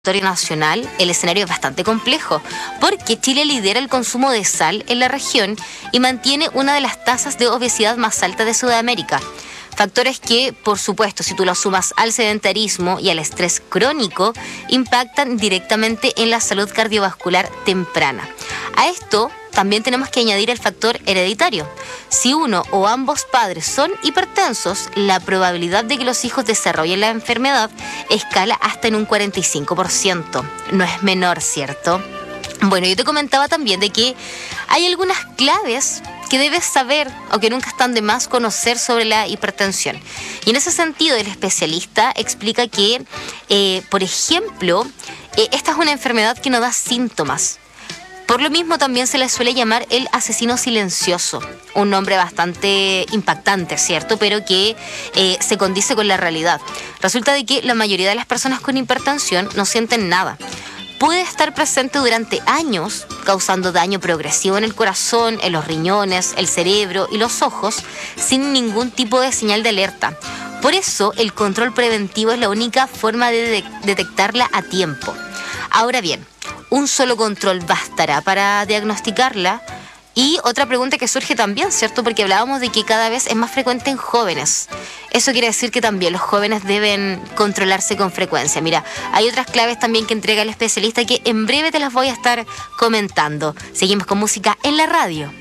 nacional, el escenario es bastante complejo, porque Chile lidera el consumo de sal en la región y mantiene una de las tasas de obesidad más altas de Sudamérica. Factores que, por supuesto, si tú los sumas al sedentarismo y al estrés crónico, impactan directamente en la salud cardiovascular temprana. A esto también tenemos que añadir el factor hereditario. Si uno o ambos padres son hipertensos, la probabilidad de que los hijos desarrollen la enfermedad escala hasta en un 45%. No es menor, ¿cierto? Bueno, yo te comentaba también de que hay algunas claves que debes saber o que nunca están de más conocer sobre la hipertensión. Y en ese sentido, el especialista explica que, por ejemplo, esta es una enfermedad que no da síntomas. Por lo mismo también se le suele llamar el asesino silencioso, un nombre bastante impactante, ¿cierto? Pero que se condice con la realidad. Resulta de que la mayoría de las personas con hipertensión no sienten nada. Puede estar presente durante años, causando daño progresivo en el corazón, en los riñones, el cerebro y los ojos, sin ningún tipo de señal de alerta. Por eso, el control preventivo es la única forma de detectarla a tiempo. Ahora bien, ¿un solo control bastará para diagnosticarla? Y otra pregunta que surge también, ¿cierto? Porque hablábamos de que cada vez es más frecuente en jóvenes. Eso quiere decir que también los jóvenes deben controlarse con frecuencia. Mira, hay otras claves también que entrega el especialista que en breve te las voy a estar comentando. Seguimos con música en la radio.